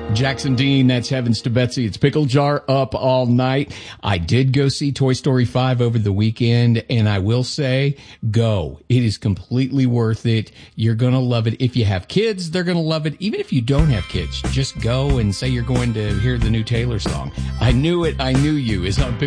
Jackson Dean, that's Heavens to Betsy. It's Pickle Jar up all night. I did go see Toy Story 5 over the weekend, and I will say, go. It is completely worth it. You're going to love it. If you have kids, they're going to love it. Even if you don't have kids, just go and say you're going to hear the new Taylor song. I knew it. I knew you. It's on